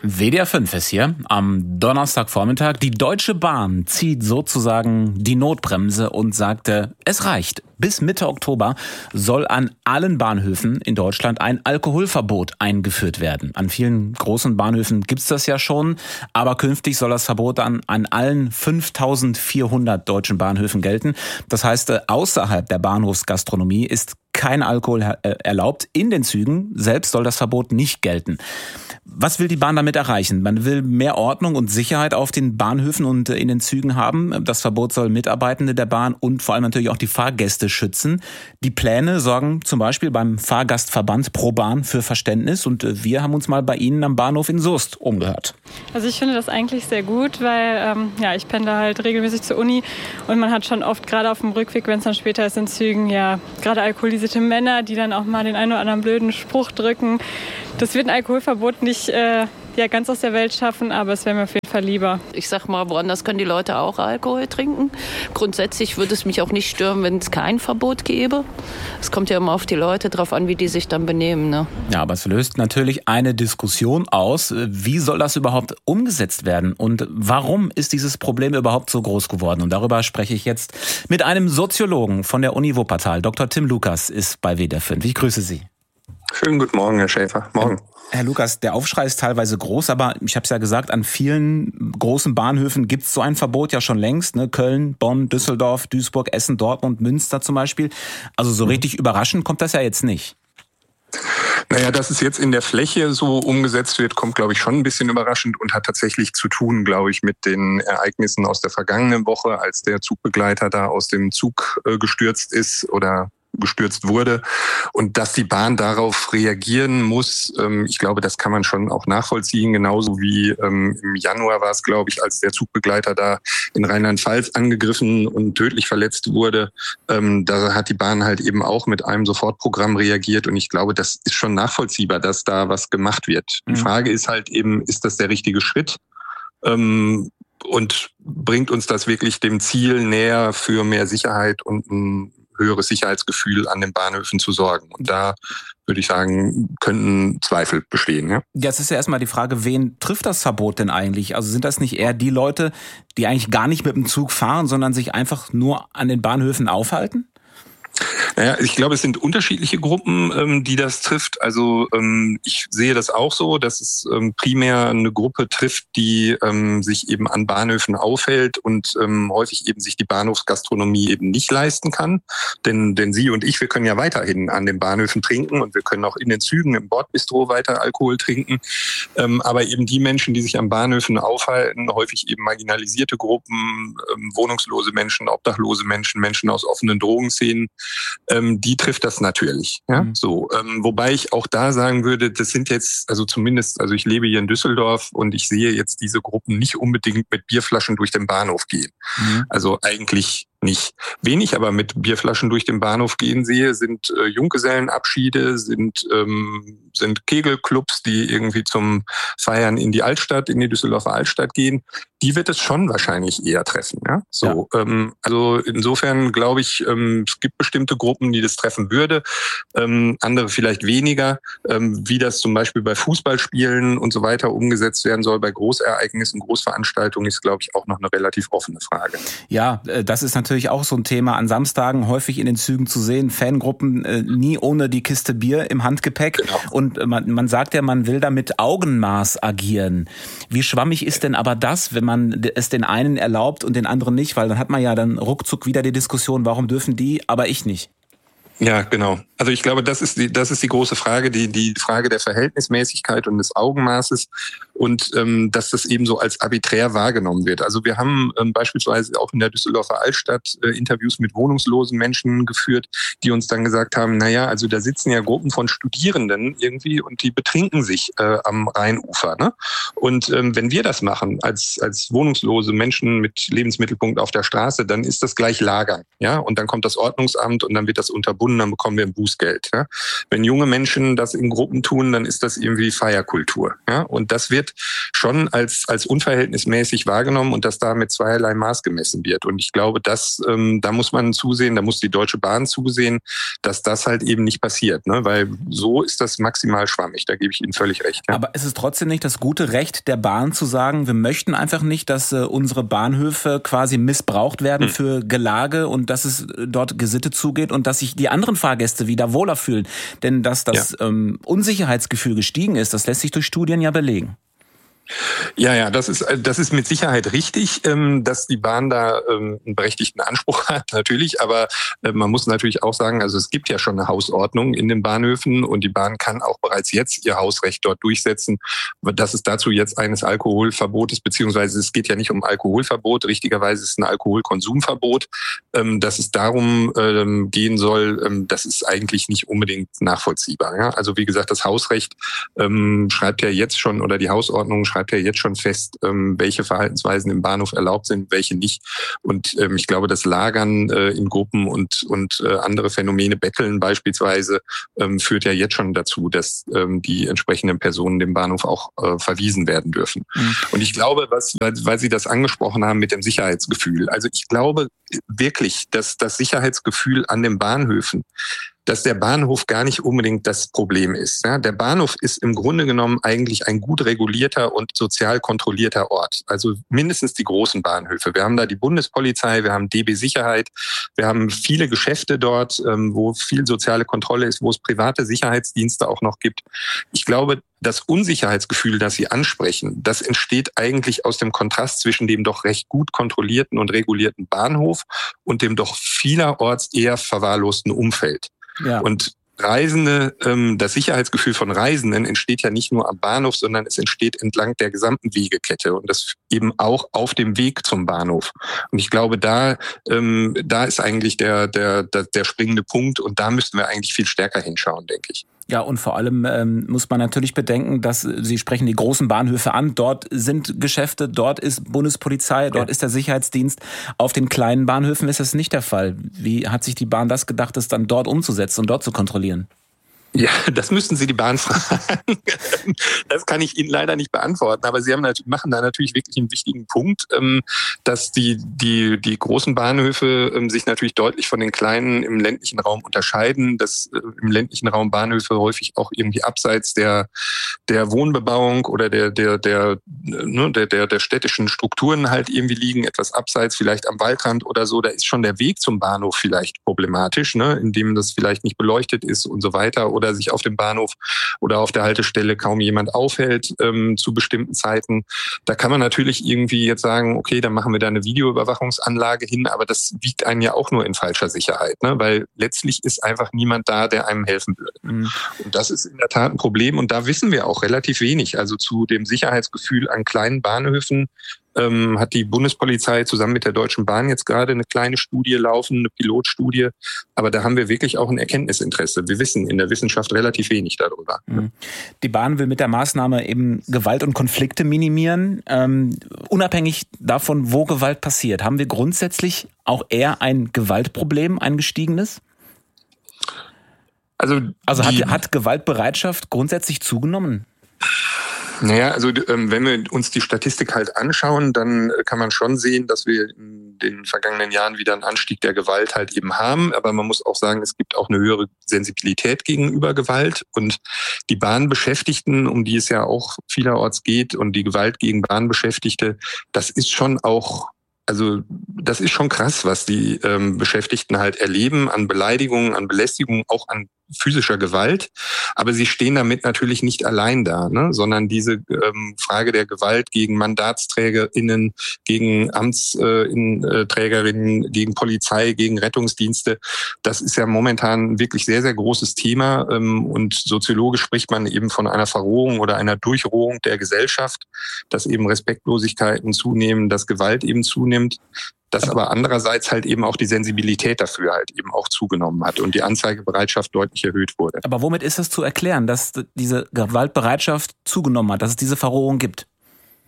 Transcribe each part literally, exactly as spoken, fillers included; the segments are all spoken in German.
W D R fünf ist hier am Donnerstagvormittag. Die Deutsche Bahn zieht sozusagen die Notbremse und sagte, es reicht. Bis Mitte Oktober soll an allen Bahnhöfen in Deutschland ein Alkoholverbot eingeführt werden. An vielen großen Bahnhöfen gibt's das ja schon, aber künftig soll das Verbot dann an allen fünftausendvierhundert deutschen Bahnhöfen gelten. Das heißt, außerhalb der Bahnhofsgastronomie ist kein Alkohol erlaubt. In den Zügen selbst soll das Verbot nicht gelten. Was will die Bahn damit erreichen? Man will mehr Ordnung und Sicherheit auf den Bahnhöfen und in den Zügen haben. Das Verbot soll Mitarbeitende der Bahn und vor allem natürlich auch die Fahrgäste schützen. Die Pläne sorgen zum Beispiel beim Fahrgastverband ProBahn für Verständnis. Und wir haben uns mal bei Ihnen am Bahnhof in Soest umgehört. Also ich finde das eigentlich sehr gut, weil ähm, ja, ich pendle halt regelmäßig zur Uni und man hat schon oft gerade auf dem Rückweg, wenn es dann später ist in Zügen, ja gerade alkoholisierte Männer, die dann auch mal den einen oder anderen blöden Spruch drücken. Das wird ein Alkoholverbot nicht äh, ja, ganz aus der Welt schaffen, aber es wäre mir auf jeden Fall lieber. Ich sag mal, woanders können die Leute auch Alkohol trinken. Grundsätzlich würde es mich auch nicht stören, wenn es kein Verbot gäbe. Es kommt ja immer auf die Leute drauf an, wie die sich dann benehmen. Ne? Ja, aber es löst natürlich eine Diskussion aus. Wie soll das überhaupt umgesetzt werden? Und warum ist dieses Problem überhaupt so groß geworden? Und darüber spreche ich jetzt mit einem Soziologen von der Uni Wuppertal. Doktor Tim Lukas ist bei W D R fünf. Ich grüße Sie. Schönen guten Morgen, Herr Schäfer. Morgen. Herr Lukas, der Aufschrei ist teilweise groß, aber ich habe es ja gesagt, an vielen großen Bahnhöfen gibt es so ein Verbot ja schon längst. Ne? Köln, Bonn, Düsseldorf, Duisburg, Essen, Dortmund, Münster zum Beispiel. Also so richtig überraschend kommt das ja jetzt nicht. Naja, dass es jetzt in der Fläche so umgesetzt wird, kommt, glaube ich, schon ein bisschen überraschend und hat tatsächlich zu tun, glaube ich, mit den Ereignissen aus der vergangenen Woche, als der Zugbegleiter da aus dem Zug äh, gestürzt ist oder gestürzt wurde und dass die Bahn darauf reagieren muss. Ähm, ich glaube, das kann man schon auch nachvollziehen, genauso wie ähm, im Januar war es, glaube ich, als der Zugbegleiter da in Rheinland-Pfalz angegriffen und tödlich verletzt wurde. Ähm, da hat die Bahn halt eben auch mit einem Sofortprogramm reagiert und ich glaube, das ist schon nachvollziehbar, dass da was gemacht wird. Mhm. Die Frage ist halt eben, ist das der richtige Schritt? Ähm, und bringt uns das wirklich dem Ziel näher für mehr Sicherheit und ein höheres Sicherheitsgefühl an den Bahnhöfen zu sorgen. Und da würde ich sagen, könnten Zweifel bestehen. Ja, Jetzt ist ja erstmal die Frage, wen trifft das Verbot denn eigentlich? Also sind das nicht eher die Leute, die eigentlich gar nicht mit dem Zug fahren, sondern sich einfach nur an den Bahnhöfen aufhalten? Naja, ich glaube, es sind unterschiedliche Gruppen, ähm, die das trifft. Also ähm, ich sehe das auch so, dass es ähm, primär eine Gruppe trifft, die ähm, sich eben an Bahnhöfen aufhält und ähm, häufig eben sich die Bahnhofsgastronomie eben nicht leisten kann. Denn, denn Sie und ich, wir können ja weiterhin an den Bahnhöfen trinken und wir können auch in den Zügen im Bordbistro weiter Alkohol trinken. Ähm, aber eben die Menschen, die sich an Bahnhöfen aufhalten, häufig eben marginalisierte Gruppen, ähm, wohnungslose Menschen, obdachlose Menschen, Menschen aus offenen Drogenszenen, Ähm, die trifft das natürlich. Ja? Mhm. So, ähm, wobei ich auch da sagen würde, das sind jetzt, also zumindest, also ich lebe hier in Düsseldorf und ich sehe jetzt diese Gruppen nicht unbedingt mit Bierflaschen durch den Bahnhof gehen. Mhm. Also eigentlich nicht. Wen ich aber mit Bierflaschen durch den Bahnhof gehen sehe, sind äh, Junggesellenabschiede, sind ähm, sind Kegelclubs, die irgendwie zum Feiern in die Altstadt, in die Düsseldorfer Altstadt gehen. Die wird es schon wahrscheinlich eher treffen. Ja? So, ja. Ähm, also insofern glaube ich, ähm, es gibt bestimmte Gruppen, die das treffen würde, ähm, andere vielleicht weniger. Ähm, wie das zum Beispiel bei Fußballspielen und so weiter umgesetzt werden soll, bei Großereignissen, Großveranstaltungen, ist, glaube ich, auch noch eine relativ offene Frage. Ja, das ist natürlich auch so ein Thema. An Samstagen häufig in den Zügen zu sehen, Fangruppen äh, nie ohne die Kiste Bier im Handgepäck. Genau. Und man, man sagt ja, man will da mit Augenmaß agieren. Wie schwammig ist denn aber das, wenn man es den einen erlaubt und den anderen nicht? Weil dann hat man ja dann ruckzuck wieder die Diskussion, warum dürfen die, aber ich nicht? Ja, genau. Also ich glaube, das ist die, das ist die große Frage, die, die Frage der Verhältnismäßigkeit und des Augenmaßes und ähm, dass das eben so als arbiträr wahrgenommen wird. Also wir haben ähm, beispielsweise auch in der Düsseldorfer Altstadt äh, Interviews mit wohnungslosen Menschen geführt, die uns dann gesagt haben, na ja, also da sitzen ja Gruppen von Studierenden irgendwie und die betrinken sich äh, am Rheinufer. Ne? Und ähm, wenn wir das machen als als wohnungslose Menschen mit Lebensmittelpunkt auf der Straße, dann ist das gleich Lagern. Ja, und dann kommt das Ordnungsamt und dann wird das unterbunden. verbunden, dann bekommen wir ein Bußgeld. Ja? Wenn junge Menschen das in Gruppen tun, dann ist das irgendwie Feierkultur. Ja? Und das wird schon als als unverhältnismäßig wahrgenommen und dass da mit zweierlei Maß gemessen wird. Und ich glaube, dass ähm, da muss man zusehen, da muss die Deutsche Bahn zusehen, dass das halt eben nicht passiert, ne? Weil so ist das maximal schwammig. Da gebe ich Ihnen völlig recht. Ja? Aber ist es trotzdem nicht das gute Recht der Bahn zu sagen, wir möchten einfach nicht, dass äh, unsere Bahnhöfe quasi missbraucht werden hm. für Gelage und dass es dort gesittet zugeht und dass sich die anderen Fahrgäste wieder wohler fühlen? Denn dass das ja. ähm, Unsicherheitsgefühl gestiegen ist, das lässt sich durch Studien ja belegen. Ja, ja, das ist das ist mit Sicherheit richtig, dass die Bahn da einen berechtigten Anspruch hat, natürlich. Aber man muss natürlich auch sagen, also es gibt ja schon eine Hausordnung in den Bahnhöfen und die Bahn kann auch bereits jetzt ihr Hausrecht dort durchsetzen. Dass es dazu jetzt eines Alkoholverbotes, beziehungsweise es geht ja nicht um Alkoholverbot, richtigerweise ist es ein Alkoholkonsumverbot. Dass es darum gehen soll, das ist eigentlich nicht unbedingt nachvollziehbar. Ja? Also wie gesagt, das Hausrecht schreibt ja jetzt schon, oder die Hausordnung schreibt ja jetzt schon fest, ähm, welche Verhaltensweisen im Bahnhof erlaubt sind, welche nicht. Und ähm, ich glaube, das Lagern äh, in Gruppen und und äh, andere Phänomene, Betteln beispielsweise, ähm, führt ja jetzt schon dazu, dass ähm, die entsprechenden Personen dem Bahnhof auch äh, verwiesen werden dürfen. Mhm. Und ich glaube, was, weil, weil Sie das angesprochen haben mit dem Sicherheitsgefühl. Also ich glaube wirklich, dass das Sicherheitsgefühl an den Bahnhöfen, dass der Bahnhof gar nicht unbedingt das Problem ist. Ja, der Bahnhof ist im Grunde genommen eigentlich ein gut regulierter und sozial kontrollierter Ort. Also mindestens die großen Bahnhöfe. Wir haben da die Bundespolizei, wir haben D B Sicherheit, wir haben viele Geschäfte dort, wo viel soziale Kontrolle ist, wo es private Sicherheitsdienste auch noch gibt. Ich glaube, das Unsicherheitsgefühl, das Sie ansprechen, das entsteht eigentlich aus dem Kontrast zwischen dem doch recht gut kontrollierten und regulierten Bahnhof und dem doch vielerorts eher verwahrlosten Umfeld. Ja. Und Reisende, ähm, das Sicherheitsgefühl von Reisenden entsteht ja nicht nur am Bahnhof, sondern es entsteht entlang der gesamten Wegekette und das eben auch auf dem Weg zum Bahnhof. Und ich glaube, da ähm, da ist eigentlich der der der, der springende Punkt und da müssten wir eigentlich viel stärker hinschauen, denke ich. Ja, und vor allem ähm, muss man natürlich bedenken, dass Sie sprechen die großen Bahnhöfe an. Dort sind Geschäfte, dort ist Bundespolizei, dort ja. ist der Sicherheitsdienst. Auf den kleinen Bahnhöfen ist das nicht der Fall. Wie hat sich die Bahn das gedacht, das dann dort umzusetzen und dort zu kontrollieren? Ja, das müssten Sie die Bahn fragen. Das kann ich Ihnen leider nicht beantworten. Aber Sie haben machen da natürlich wirklich einen wichtigen Punkt, dass die die die großen Bahnhöfe sich natürlich deutlich von den kleinen im ländlichen Raum unterscheiden. Dass im ländlichen Raum Bahnhöfe häufig auch irgendwie abseits der der Wohnbebauung oder der der der ne, der der der städtischen Strukturen halt irgendwie liegen, etwas abseits, vielleicht am Waldrand oder so. Da ist schon der Weg zum Bahnhof vielleicht problematisch, ne, indem das vielleicht nicht beleuchtet ist und so weiter. Oder sich auf dem Bahnhof oder auf der Haltestelle kaum jemand aufhält ähm, zu bestimmten Zeiten. Da kann man natürlich irgendwie jetzt sagen, okay, dann machen wir da eine Videoüberwachungsanlage hin, aber das wiegt einen ja auch nur in falscher Sicherheit, ne? Weil letztlich ist einfach niemand da, der einem helfen würde. Mhm. Und das ist in der Tat ein Problem und da wissen wir auch relativ wenig. Also zu dem Sicherheitsgefühl an kleinen Bahnhöfen Ähm, hat die Bundespolizei zusammen mit der Deutschen Bahn jetzt gerade eine kleine Studie laufen, eine Pilotstudie. Aber da haben wir wirklich auch ein Erkenntnisinteresse. Wir wissen in der Wissenschaft relativ wenig darüber. Mhm. Die Bahn will mit der Maßnahme eben Gewalt und Konflikte minimieren. Ähm, unabhängig davon, wo Gewalt passiert, haben wir grundsätzlich auch eher ein Gewaltproblem, ein gestiegenes? Also, also hat, hat Gewaltbereitschaft grundsätzlich zugenommen? Naja, also wenn wir uns die Statistik halt anschauen, dann kann man schon sehen, dass wir in den vergangenen Jahren wieder einen Anstieg der Gewalt halt eben haben. Aber man muss auch sagen, es gibt auch eine höhere Sensibilität gegenüber Gewalt. Und die Bahnbeschäftigten, um die es ja auch vielerorts geht, und die Gewalt gegen Bahnbeschäftigte, das ist schon auch... Also das ist schon krass, was die ähm, Beschäftigten halt erleben an Beleidigungen, an Belästigungen, auch an physischer Gewalt. Aber sie stehen damit natürlich nicht allein da, ne? Sondern diese ähm, Frage der Gewalt gegen MandatsträgerInnen, gegen Amtsträgerinnen, gegen Polizei, gegen Rettungsdienste, das ist ja momentan ein wirklich sehr, sehr großes Thema. Ähm, und soziologisch spricht man eben von einer Verrohung oder einer Durchrohung der Gesellschaft, dass eben Respektlosigkeiten zunehmen, dass Gewalt eben zunimmt. Dass aber andererseits halt eben auch die Sensibilität dafür halt eben auch zugenommen hat und die Anzeigebereitschaft deutlich erhöht wurde. Aber womit ist das zu erklären, dass diese Gewaltbereitschaft zugenommen hat, dass es diese Verrohung gibt?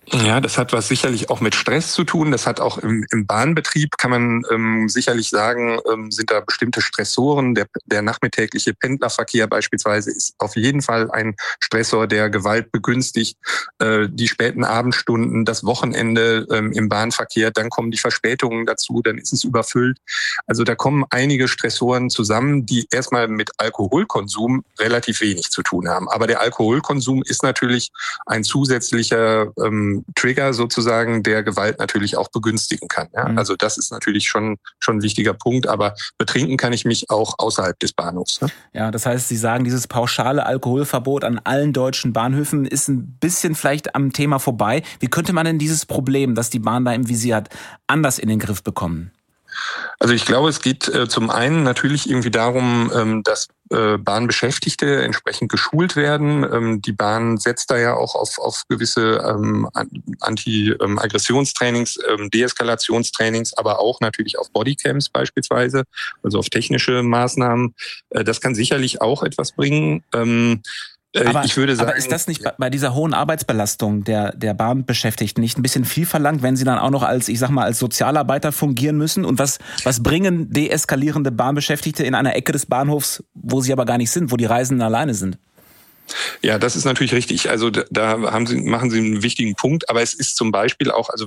Ja, das hat was sicherlich auch mit Stress zu tun. Das hat auch im, im Bahnbetrieb, kann man ähm, sicherlich sagen, ähm, sind da bestimmte Stressoren. Der, der nachmittägliche Pendlerverkehr beispielsweise ist auf jeden Fall ein Stressor, der Gewalt begünstigt. Äh, die späten Abendstunden, das Wochenende ähm, im Bahnverkehr, dann kommen die Verspätungen dazu, dann ist es überfüllt. Also da kommen einige Stressoren zusammen, die erstmal mit Alkoholkonsum relativ wenig zu tun haben. Aber der Alkoholkonsum ist natürlich ein zusätzlicher ähm, Trigger sozusagen, der Gewalt natürlich auch begünstigen kann. Ja? Mhm. Also das ist natürlich schon schon ein wichtiger Punkt, aber betrinken kann ich mich auch außerhalb des Bahnhofs. Ne? Ja, das heißt, Sie sagen, dieses pauschale Alkoholverbot an allen deutschen Bahnhöfen ist ein bisschen vielleicht am Thema vorbei. Wie könnte man denn dieses Problem, das die Bahn da im Visier hat, anders in den Griff bekommen? Also ich glaube, es geht äh, zum einen natürlich irgendwie darum, ähm, dass äh, Bahnbeschäftigte entsprechend geschult werden. Ähm, die Bahn setzt da ja auch auf, auf gewisse ähm, Anti-Aggressionstrainings, ähm, Deeskalationstrainings, aber auch natürlich auf Bodycams beispielsweise, also auf technische Maßnahmen. Äh, das kann sicherlich auch etwas bringen. Ähm, Aber, ich würde sagen, aber ist das nicht bei dieser hohen Arbeitsbelastung der, der Bahnbeschäftigten nicht ein bisschen viel verlangt, wenn sie dann auch noch als, ich sag mal, als Sozialarbeiter fungieren müssen? Und was, was bringen deeskalierende Bahnbeschäftigte in einer Ecke des Bahnhofs, wo sie aber gar nicht sind, wo die Reisenden alleine sind? Ja, das ist natürlich richtig. Also da haben Sie, machen Sie einen wichtigen Punkt. Aber es ist zum Beispiel auch, also